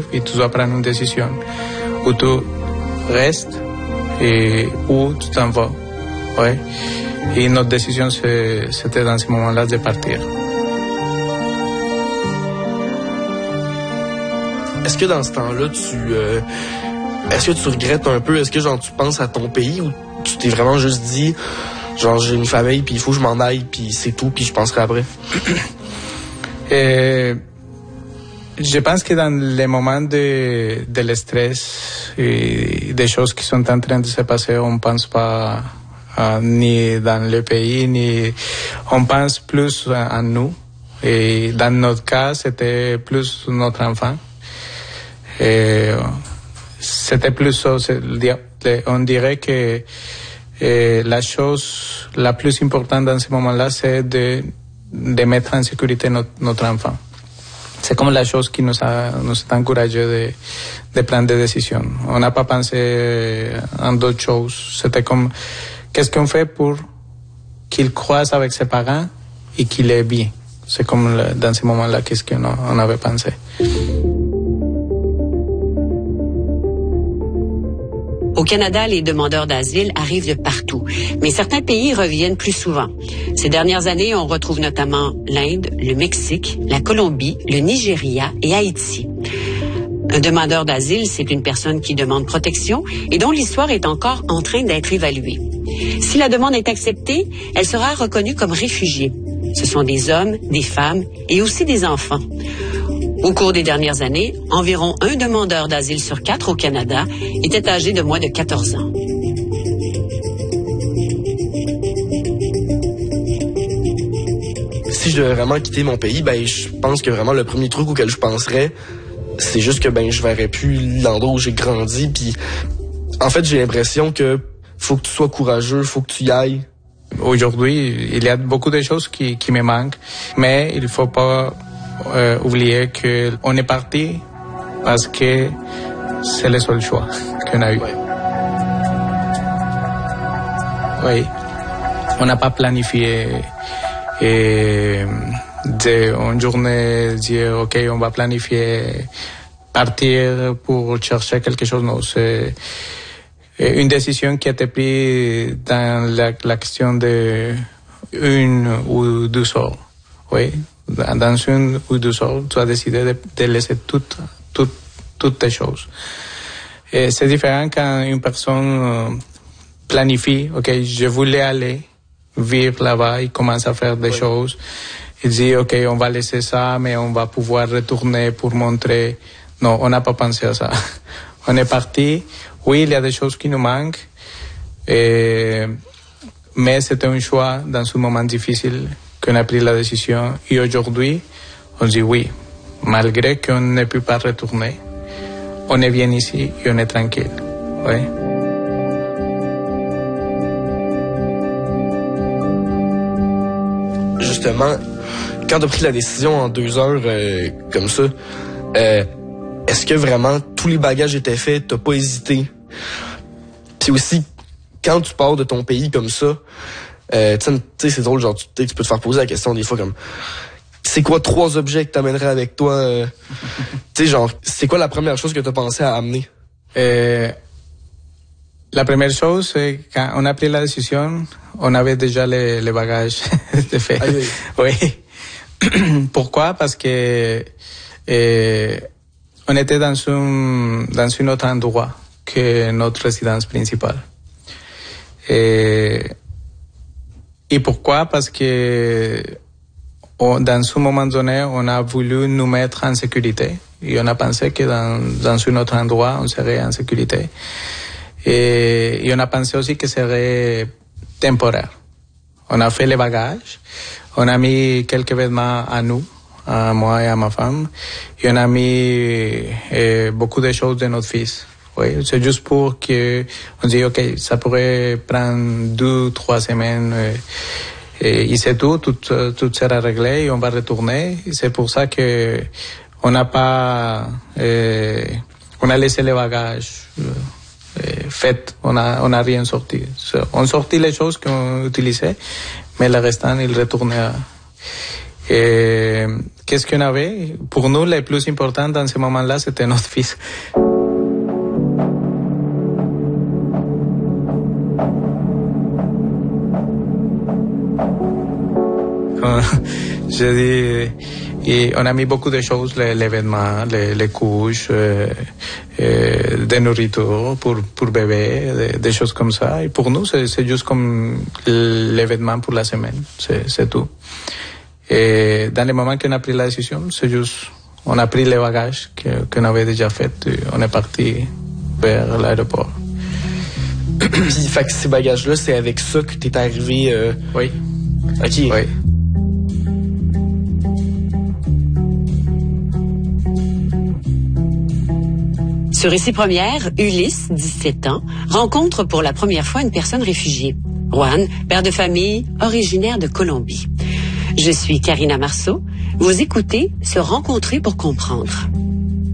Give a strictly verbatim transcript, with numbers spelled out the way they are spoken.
arrive et tu dois prendre une décision. Ou tu restes et ou tu t'en vas. Ouais. Et notre décision, c'était dans ce moment-là de partir. Est-ce que dans ce temps-là, tu... Euh, est-ce que tu regrettes un peu? Est-ce que genre tu penses à ton pays ou tu t'es vraiment juste dit, genre j'ai une famille, puis il faut que je m'en aille, puis c'est tout, puis je penserai après? Et je pense que dans les moments de, de le stress et des choses qui sont en train de se passer, on ne pense pas euh, ni dans le pays, ni on pense plus en nous. Et dans notre cas, c'était plus notre enfant. Et c'était plus ça. On dirait que et la chose la plus importante dans ce moment-là, c'est de, de mettre en sécurité notre, notre enfant. C'est comme la chose qui nous a, nous a encouragé de, de prendre des décisions. On n'a pas pensé en d'autres choses. C'était comme, qu'est-ce qu'on fait pour qu'il croise avec ses parents et qu'il est bien. C'est comme le, dans ce moment-là, qu'est-ce qu'on on avait pensé. Au Canada, les demandeurs d'asile arrivent de partout, mais certains pays reviennent plus souvent. Ces dernières années, on retrouve notamment l'Inde, le Mexique, la Colombie, le Nigeria et Haïti. Un demandeur d'asile, c'est une personne qui demande protection et dont l'histoire est encore en train d'être évaluée. Si la demande est acceptée, elle sera reconnue comme réfugiée. Ce sont des hommes, des femmes et aussi des enfants. Au cours des dernières années, environ un demandeur d'asile sur quatre au Canada était âgé de moins de quatorze ans. Si je devais vraiment quitter mon pays, ben je pense que vraiment le premier truc auquel je penserais, c'est juste que ben je verrais plus l'endroit où j'ai grandi. Puis en fait, j'ai l'impression que faut que tu sois courageux, faut que tu y ailles. Aujourd'hui, il y a beaucoup de choses qui, qui me manquent, mais il faut pas Euh, oublier qu'on est parti parce que c'est le seul choix qu'on a eu. Ouais. Oui. On n'a pas planifié et de, une journée dire ok, on va planifier partir pour chercher quelque chose. Non, c'est une décision qui a été prise dans la, la question de une ou deux heures. Oui. Dans une ou deux heures, tu as décidé de, de laisser toutes, toutes, toutes tes choses. Et c'est différent quand une personne planifie, ok, je voulais aller vivre là-bas, il commence à faire des oui. choses. Il dit, ok, on va laisser ça, mais on va pouvoir retourner pour montrer. Non, on n'a pas pensé à ça. On est parti. Oui, il y a des choses qui nous manquent, et, mais c'était un choix dans ce moment difficile qu'on a pris la décision. Et aujourd'hui, on dit oui, malgré qu'on ne peut pas retourner, on est bien ici et on est tranquille. Oui. Justement, quand tu as pris la décision en deux heures euh, comme ça, euh, est-ce que vraiment tous les bagages étaient faits, t'as pas hésité? Puis aussi, quand tu pars de ton pays comme ça, Euh, tu sais, c'est drôle, genre, tu, tu peux te faire poser la question des fois comme, c'est quoi trois objets que t'amènerais avec toi? Euh, tu sais, genre, c'est quoi la première chose que t'as pensé à amener? Euh, la première chose, c'est quand on a pris la décision, on avait déjà les, les bagages de fait. Ah, oui. Oui. Pourquoi? Parce que euh, on était dans un, dans un autre endroit que notre résidence principale. Et Et pourquoi? Parce que on, dans ce moment donné, on a voulu nous mettre en sécurité. Et on a pensé que dans, dans un autre endroit, on serait en sécurité. Et, et on a pensé aussi que ce serait temporaire. On a fait les bagages. On a mis quelques vêtements à nous, à moi et à ma femme. Et on a mis eh, beaucoup de choses de notre fils. Oui, c'est juste pour que on dit ok, ça pourrait prendre deux, trois semaines et, et c'est tout, tout, tout sera réglé et on va retourner. Et c'est pour ça que on n'a pas, euh, on a laissé les bagages euh, faits, on a, on a rien sorti. On sortit les choses qu'on utilisait, mais le restant il retournait. À, et qu'est-ce qu'on avait? Pour nous, le plus important dans ce moment-là, c'était notre fils. Je dis, et on a mis beaucoup de choses, l'événement, les, les couches, euh, euh, des nourritures pour, pour bébé, des, des choses comme ça. Et pour nous, c'est, c'est juste comme l'événement pour la semaine, c'est, c'est tout. Et dans le moment qu'on a pris la décision, c'est juste, on a pris les bagages que, qu'on avait déjà fait et on est parti vers l'aéroport. Puis, fait que ces bagages-là, c'est avec ça que t'es arrivé. Euh... Oui. Ok. Oui. Sur Récit Première, Ulysse, dix-sept ans, rencontre pour la première fois une personne réfugiée. Juan, père de famille, originaire de Colombie. Je suis Karina Marceau. Vous écoutez Se rencontrer pour comprendre.